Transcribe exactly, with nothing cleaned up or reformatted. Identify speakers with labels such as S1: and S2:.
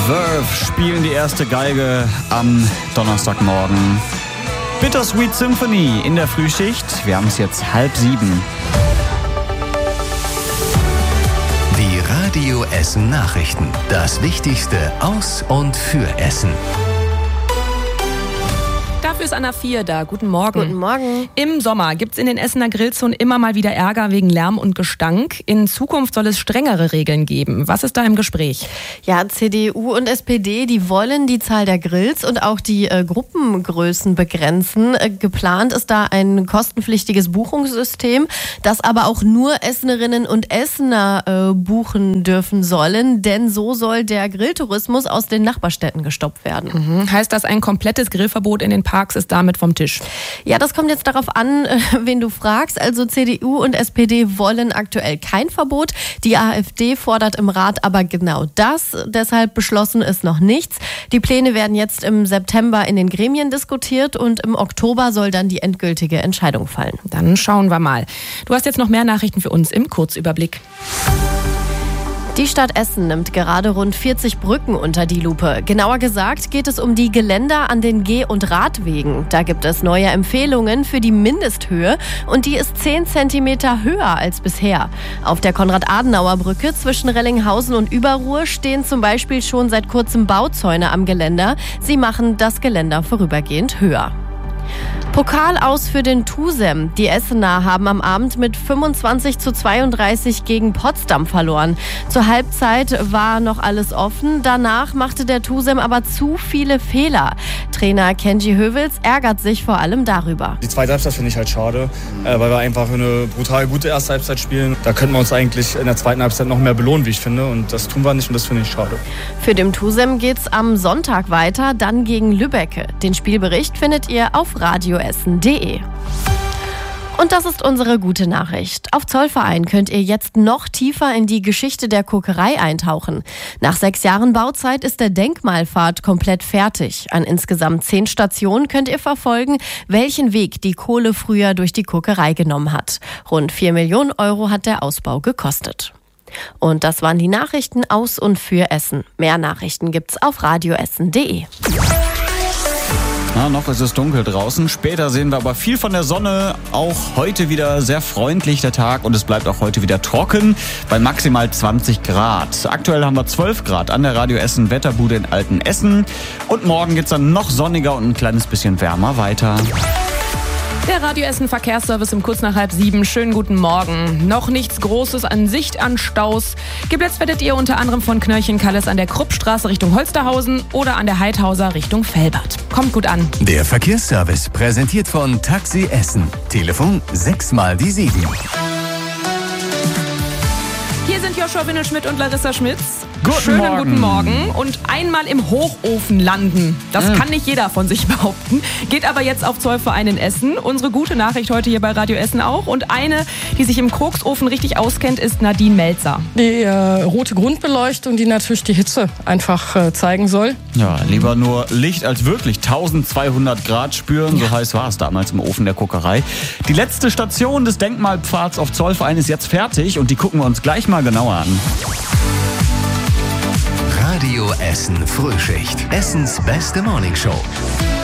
S1: Verve spielen die erste Geige am Donnerstagmorgen. Bittersweet Symphony in der Frühschicht. Wir haben es jetzt halb sieben.
S2: Die Radio Essen Nachrichten. Das Wichtigste aus und für Essen.
S3: Dafür ist Anna vier da. Guten Morgen.
S4: Guten Morgen.
S3: Im Sommer gibt es in den Essener Grillzonen immer mal wieder Ärger wegen Lärm und Gestank. In Zukunft soll es strengere Regeln geben. Was ist da im Gespräch?
S4: Ja, C D U und S P D, die wollen die Zahl der Grills und auch die äh, Gruppengrößen begrenzen. Äh, geplant ist da ein kostenpflichtiges Buchungssystem, das aber auch nur Essenerinnen und Essener äh, buchen dürfen sollen, denn so soll der Grilltourismus aus den Nachbarstädten gestoppt werden.
S3: Mhm. Heißt das, ein komplettes Grillverbot in den Parks ist damit vom Tisch?
S4: Ja, das kommt jetzt darauf an, wen du fragst. Also C D U und S P D wollen aktuell kein Verbot. Die AfD fordert im Rat aber genau das. Deshalb beschlossen ist noch nichts. Die Pläne werden jetzt im September in den Gremien diskutiert und im Oktober soll dann die endgültige Entscheidung fallen.
S3: Dann schauen wir mal. Du hast jetzt noch mehr Nachrichten für uns im Kurzüberblick.
S4: Die Stadt Essen nimmt gerade rund vierzig Brücken unter die Lupe. Genauer gesagt geht es um die Geländer an den Geh- und Radwegen. Da gibt es neue Empfehlungen für die Mindesthöhe und die ist zehn Zentimeter höher als bisher. Auf der Konrad-Adenauer-Brücke zwischen Rellinghausen und Überruhr stehen zum Beispiel schon seit kurzem Bauzäune am Geländer. Sie machen das Geländer vorübergehend höher. Pokal aus für den TuSem. Die Essener haben am Abend mit fünfundzwanzig zu zweiunddreißig gegen Potsdam verloren. Zur Halbzeit war noch alles offen. Danach machte der TuSem aber zu viele Fehler. Trainer Kenji Hövels ärgert sich vor allem darüber.
S5: Die zweite Halbzeit finde ich halt schade, weil wir einfach eine brutal gute erste Halbzeit spielen. Da könnten wir uns eigentlich in der zweiten Halbzeit noch mehr belohnen, wie ich finde. Und das tun wir nicht und das finde ich schade.
S4: Für den TuSem geht's am Sonntag weiter, dann gegen Lübbecke. Den Spielbericht findet ihr auf radioessen punkt de. Und das ist unsere gute Nachricht. Auf Zollverein könnt ihr jetzt noch tiefer in die Geschichte der Kokerei eintauchen. Nach sechs Jahren Bauzeit ist der Denkmalpfad komplett fertig. An insgesamt zehn Stationen könnt ihr verfolgen, welchen Weg die Kohle früher durch die Kokerei genommen hat. Rund vier Millionen Euro hat der Ausbau gekostet. Und das waren die Nachrichten aus und für Essen. Mehr Nachrichten gibt's auf radioessen punkt de.
S1: Na, noch ist es dunkel draußen. Später sehen wir aber viel von der Sonne. Auch heute wieder sehr freundlich der Tag und es bleibt auch heute wieder trocken bei maximal zwanzig Grad. Aktuell haben wir zwölf Grad an der Radio Essen Wetterbude in Altenessen. Und morgen geht's dann noch sonniger und ein kleines bisschen wärmer weiter.
S3: Der Radio Essen Verkehrsservice um kurz nach halb sieben. Schönen guten Morgen. Noch nichts Großes an Sicht an Staus. Geblitzt werdet ihr unter anderem von Knöllchen-Kalles an der Kruppstraße Richtung Holsterhausen oder an der Heidhauser Richtung Felbert. Kommt gut an.
S2: Der Verkehrsservice präsentiert von Taxi Essen. Telefon sechs mal die sieben.
S3: Hier sind Joshua Windelschmidt und Larissa Schmitz.
S1: Guten
S3: Schönen
S1: Morgen.
S3: guten Morgen. Und einmal im Hochofen landen. Das
S1: Mhm.
S3: kann nicht jeder von sich behaupten. Geht aber jetzt auf Zollverein in Essen. Unsere gute Nachricht heute hier bei Radio Essen auch. Und eine, die sich im Koksofen richtig auskennt, ist Nadine Melzer.
S6: Die äh, rote Grundbeleuchtung, die natürlich die Hitze einfach äh, zeigen soll.
S1: Ja, lieber nur Licht als wirklich eintausendzweihundert Grad spüren. So heiß war es damals im Ofen der Kokerei. Die letzte Station des Denkmalpfads auf Zollverein ist jetzt fertig und die gucken wir uns gleich mal genauer an.
S2: Radio Essen Frühschicht. Essens beste Morningshow.